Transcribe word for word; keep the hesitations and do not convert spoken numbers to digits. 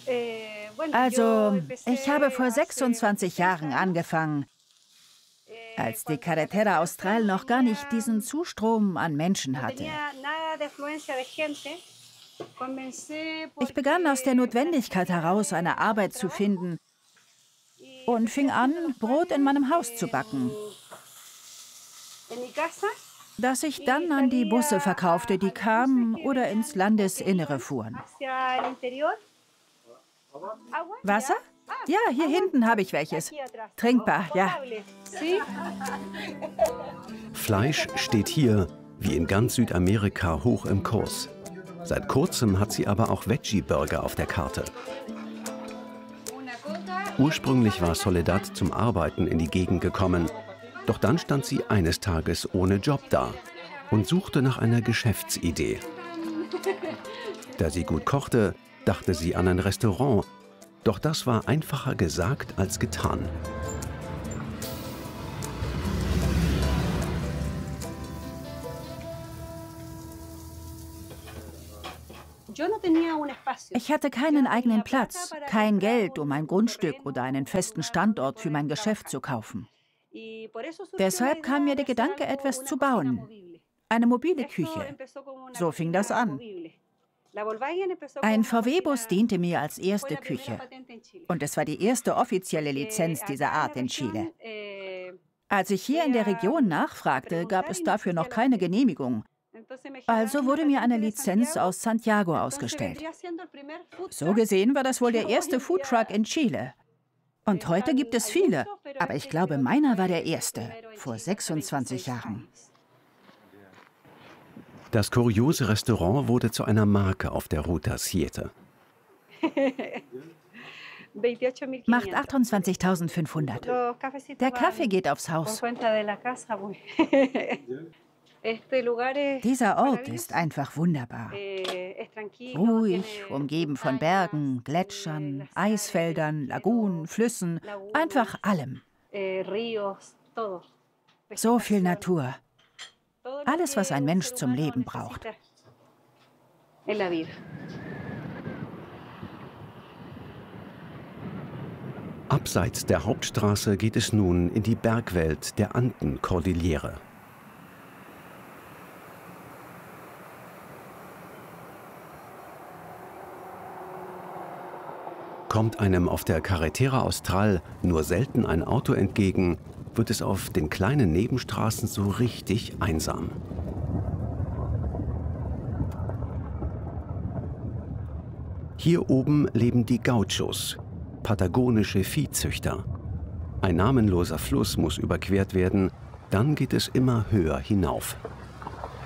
Also, ich habe vor sechsundzwanzig Jahren angefangen, als die Carretera Austral noch gar nicht diesen Zustrom an Menschen hatte. Ich begann aus der Notwendigkeit heraus, eine Arbeit zu finden und fing an, Brot in meinem Haus zu backen, das ich dann an die Busse verkaufte, die kamen oder ins Landesinnere fuhren. Wasser? Ja, hier hinten habe ich welches. Trinkbar, ja. Fleisch steht hier, wie in ganz Südamerika, hoch im Kurs. Seit kurzem hat sie aber auch Veggie-Burger auf der Karte. Ursprünglich war Soledad zum Arbeiten in die Gegend gekommen. Doch dann stand sie eines Tages ohne Job da und suchte nach einer Geschäftsidee. Da sie gut kochte, dachte sie an ein Restaurant. Doch das war einfacher gesagt als getan. Ich hatte keinen eigenen Platz, kein Geld, um ein Grundstück oder einen festen Standort für mein Geschäft zu kaufen. Deshalb kam mir der Gedanke, etwas zu bauen. Eine mobile Küche. So fing das an. Ein V W-Bus diente mir als erste Küche. Und es war die erste offizielle Lizenz dieser Art in Chile. Als ich hier in der Region nachfragte, gab es dafür noch keine Genehmigung. Also wurde mir eine Lizenz aus Santiago ausgestellt. So gesehen war das wohl der erste Foodtruck in Chile. Und heute gibt es viele, aber ich glaube, meiner war der erste, vor sechsundzwanzig Jahren. Das kuriose Restaurant wurde zu einer Marke auf der Ruta Siete. Macht achtundzwanzigtausendfünfhundert. Der Kaffee geht aufs Haus. Dieser Ort ist einfach wunderbar. Ruhig, umgeben von Bergen, Gletschern, Eisfeldern, Lagunen, Flüssen, einfach allem. So viel Natur. Alles, was ein Mensch zum Leben braucht. Abseits der Hauptstraße geht es nun in die Bergwelt der Andenkordillere. Kommt einem auf der Carretera Austral nur selten ein Auto entgegen, wird es auf den kleinen Nebenstraßen so richtig einsam. Hier oben leben die Gauchos, patagonische Viehzüchter. Ein namenloser Fluss muss überquert werden, dann geht es immer höher hinauf.